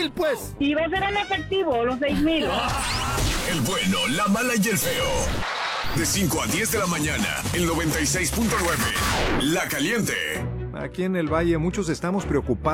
6,000, pues. Y va a ser en efectivo, los 6,000. El bueno, la mala y el feo. De 5 a 10 de la mañana, el 96.9. La Caliente. Aquí en el Valle muchos estamos preocupados